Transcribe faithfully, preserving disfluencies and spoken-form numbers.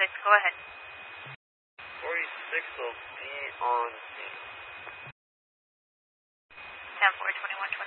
go ahead. forty-six will be on scene. ten four, twenty-one